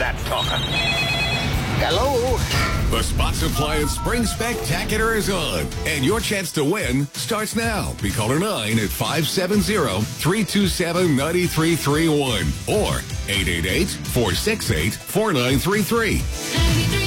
that talking. Hello? The Spots Appliance Spring Spectacular is on, and your chance to win starts now. Be caller 9 at 570-327-9331 or 888-468-4933.